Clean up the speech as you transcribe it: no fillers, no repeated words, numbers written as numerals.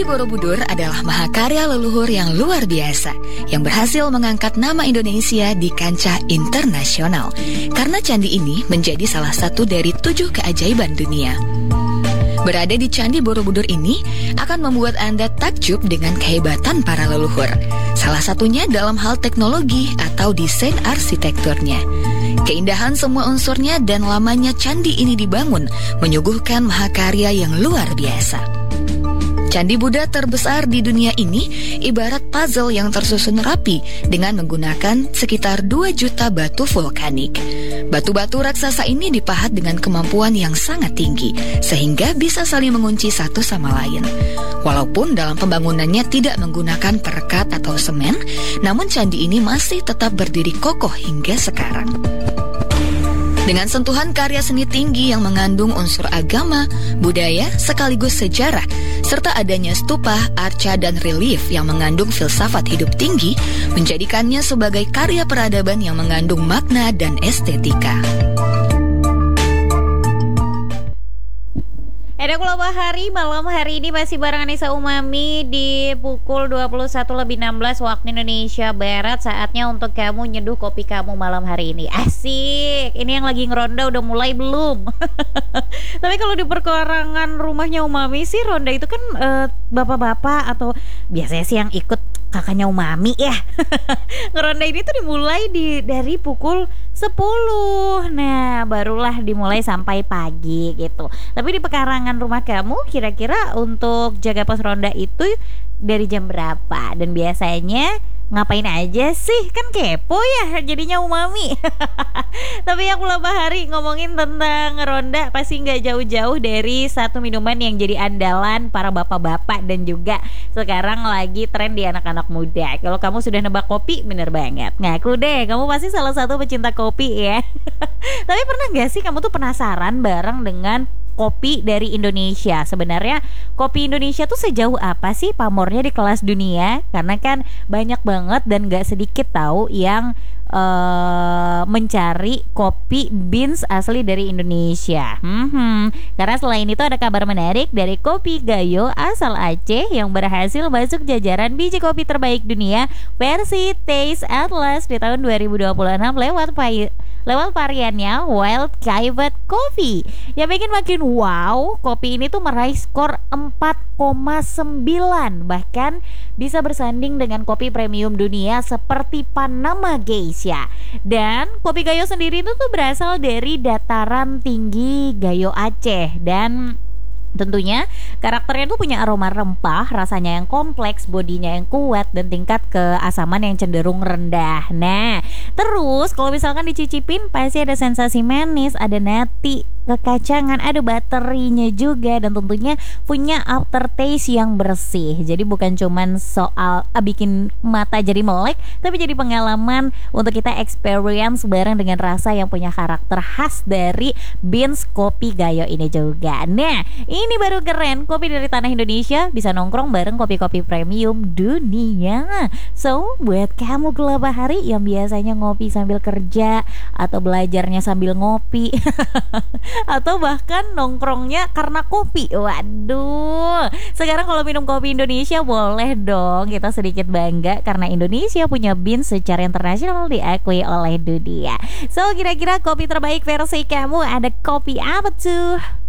Candi Borobudur adalah mahakarya leluhur yang luar biasa yang berhasil mengangkat nama Indonesia di kancah internasional. Karena candi ini menjadi salah satu dari 7 keajaiban dunia. Berada di Candi Borobudur ini akan membuat Anda takjub dengan kehebatan para leluhur. Salah satunya dalam hal teknologi atau desain arsitekturnya. Keindahan semua unsurnya dan lamanya candi ini dibangun menyuguhkan mahakarya yang luar biasa. Candi Buddha terbesar di dunia ini ibarat puzzle yang tersusun rapi dengan menggunakan sekitar 2 juta batu vulkanik. Batu-batu raksasa ini dipahat dengan kemampuan yang sangat tinggi, sehingga bisa saling mengunci satu sama lain. Walaupun dalam pembangunannya tidak menggunakan perekat atau semen, namun candi ini masih tetap berdiri kokoh hingga sekarang. Dengan sentuhan karya seni tinggi yang mengandung unsur agama, budaya, sekaligus sejarah, serta adanya stupa, arca, dan relief yang mengandung filsafat hidup tinggi, menjadikannya sebagai karya peradaban yang mengandung makna dan estetika. Ada Kula Bahari, malam hari ini masih bareng Anissa Umami di pukul 21.16 waktu Indonesia Barat. Saatnya untuk kamu nyeduh kopi kamu malam hari ini. Asik, ini yang lagi ngeronda udah mulai belum? Tapi kalau di perkarangan rumahnya Umami sih ronda itu kan bapak-bapak atau biasanya sih yang ikut kakaknya Umami ya. Ngeronda ini tuh dimulai dari pukul 10. Nah, barulah dimulai sampai pagi gitu. Tapi di pekarangan rumah kamu kira-kira untuk jaga pos ronda itu dari jam berapa? Dan biasanya ngapain aja sih? Kan kepo ya jadinya Umami. Tapi aku Kula Bahari ngomongin tentang ronda pasti gak jauh-jauh dari satu minuman yang jadi andalan para bapak-bapak dan juga sekarang lagi tren di anak-anak muda. Kalau kamu sudah nebak kopi, bener banget. Ngaku deh, kamu pasti salah satu pecinta kopi ya. Tapi pernah gak sih kamu tuh penasaran bareng dengan kopi dari Indonesia? Sebenarnya kopi Indonesia tuh sejauh apa sih pamornya di kelas dunia? Karena kan banyak banget dan gak sedikit tahu yang mencari kopi beans asli dari Indonesia. Karena selain itu ada kabar menarik dari Kopi Gayo asal Aceh yang berhasil masuk jajaran biji kopi terbaik dunia versi Taste Atlas di tahun 2026 lewat variannya Wild Caivet Coffee. Yang bikin makin wow, kopi ini tuh meraih skor 4,9, bahkan bisa bersanding dengan kopi premium dunia seperti Panama Geisha. Dan kopi Gayo sendiri itu tuh berasal dari dataran tinggi Gayo Aceh dan tentunya karakternya tuh punya aroma rempah, rasanya yang kompleks, bodinya yang kuat, dan tingkat keasaman yang cenderung rendah. Nah, terus kalau misalkan dicicipin pasti ada sensasi manis, ada nati, kekacangan, ada baterinya juga, dan tentunya punya aftertaste yang bersih. Jadi bukan cuman soal bikin mata jadi melek, tapi jadi pengalaman untuk kita experience bareng dengan rasa yang punya karakter khas dari beans Kopi Gayo ini juga. Nah, ini baru keren, kopi dari tanah Indonesia bisa nongkrong bareng kopi-kopi premium dunia. So, buat kamu Kula Bahari yang biasanya ngopi sambil kerja atau belajarnya sambil ngopi atau bahkan nongkrongnya karena kopi. Waduh, sekarang kalau minum kopi Indonesia boleh dong kita sedikit bangga karena Indonesia punya beans secara internasional diakui oleh dunia. So, kira-kira kopi terbaik versi kamu ada kopi apa tuh?